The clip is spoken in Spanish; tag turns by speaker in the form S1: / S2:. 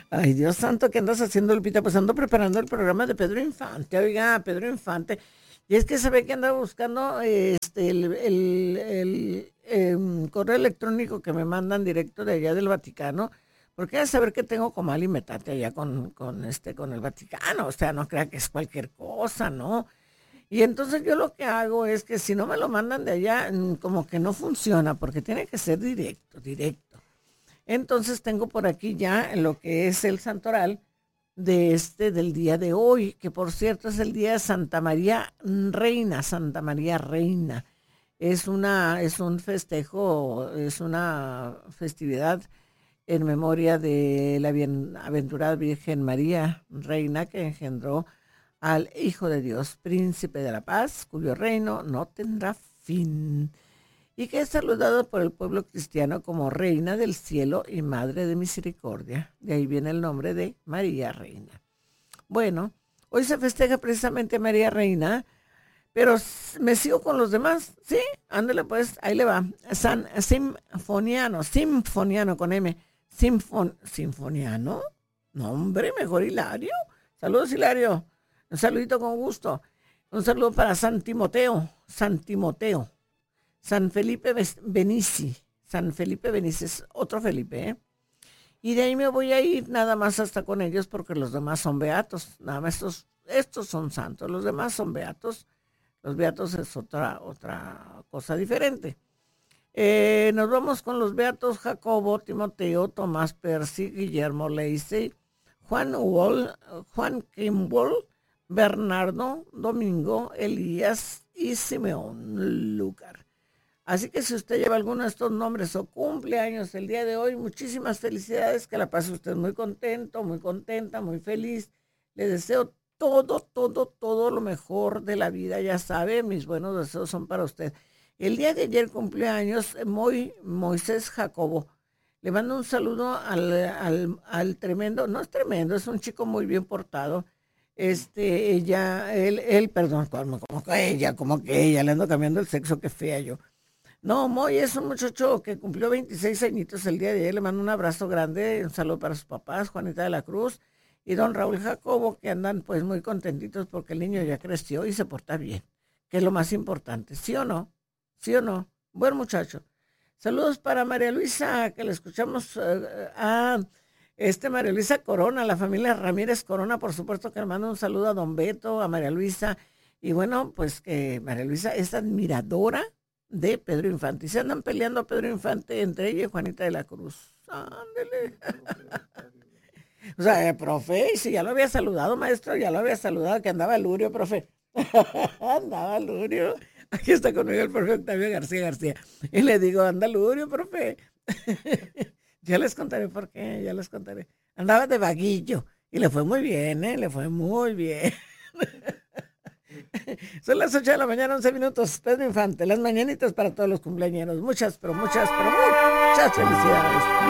S1: Ay, Dios santo, ¿qué andas haciendo, Lupita? Pues ando preparando el programa de Pedro Infante, oiga, Pedro Infante. Y es que se ve que anda buscando correo electrónico que me mandan directo de allá del Vaticano, porque hay que saber que tengo comal y metate allá con el Vaticano, o sea, no crea que es cualquier cosa, ¿no? Y entonces yo lo que hago es que si no me lo mandan de allá, como que no funciona, porque tiene que ser directo, directo. Entonces tengo por aquí ya lo que es el santoral del día de hoy, que por cierto es el día de Santa María Reina, Santa María Reina. Es un festejo, es una festividad en memoria de la bienaventurada Virgen María Reina que engendró al Hijo de Dios, Príncipe de la Paz, cuyo reino no tendrá fin y que es saludado por el pueblo cristiano como Reina del Cielo y Madre de Misericordia. De ahí viene el nombre de María Reina. Bueno, hoy se festeja precisamente María Reina, pero me sigo con los demás, ¿sí? Ándale pues, ahí le va. San Sinfoniano con M. Sinfoniano. No, hombre, mejor Hilario. Saludos, Hilario. Un saludito con gusto. Un saludo para San Timoteo. San Timoteo. San Felipe Benici. San Felipe Benici es otro Felipe, ¿eh? Y de ahí me voy a ir nada más hasta con ellos porque los demás son beatos. Nada más estos son santos, los demás son beatos. Los beatos es otra cosa diferente. Nos vamos con los beatos Jacobo, Timoteo, Tomás Percy, Guillermo Leisey, Juan Kimball, Bernardo, Domingo, Elías y Simeón Lucar. Así que si usted lleva alguno de estos nombres o cumpleaños el día de hoy, muchísimas felicidades, que la pase usted muy contento, muy contenta, muy feliz. Le deseo todo lo mejor de la vida, ya sabe, mis buenos deseos son para usted. El día de ayer cumpleaños Moisés Jacobo. Le mando un saludo al tremendo, no es tremendo, es un chico muy bien portado. Perdón, como que ella, le ando cambiando el sexo, qué fea yo. No, Moy es un muchacho que cumplió 26 añitos el día de ayer. Le mando un abrazo grande, un saludo para sus papás, Juanita de la Cruz y don Raúl Jacobo, que andan pues muy contentitos porque el niño ya creció y se porta bien, que es lo más importante. ¿Sí o no? ¿Sí o no? Buen muchacho. Saludos para María Luisa, que le escuchamos María Luisa Corona, la familia Ramírez Corona, por supuesto que le mando un saludo a don Beto, a María Luisa. Y bueno, pues que María Luisa es admiradora de Pedro Infante. Y se andan peleando a Pedro Infante entre ella y Juanita de la Cruz. Ándele. O sea, profe, y si ya lo había saludado, maestro, ya lo había saludado, que andaba Lurio, profe. Andaba Lurio. Aquí está conmigo el profe Octavio García García. Y le digo, anda Lurio, profe. Ya les contaré por qué, ya les contaré. Andaba de vaguillo y le fue muy bien, ¿eh? Le fue muy bien. Son las 8 de la mañana, 11 minutos. Pedro Infante, las mañanitas para todos los cumpleañeros. Muchas, pero muchas, pero muchas felicidades.